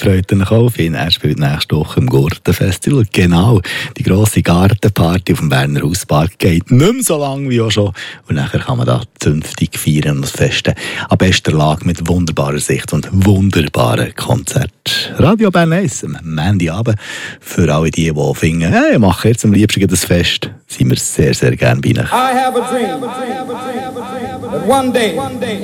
freut euch auf ihn. Er spielt nächste Woche im Gurtenfestival. Genau, die grosse Gartenparty auf dem Berner Hauspark geht nicht mehr so lang wie auch schon. Und nachher kann man da zünftig feiern und das Fest an bester Lage mit wunderbarer Sicht und wunderbaren Konzert. Radio Bern 1 am Montagabend. Für alle die finden, hey, mache jetzt am liebsten das Fest, sind wir sehr, sehr gerne bei Ihnen. I have a dream that one day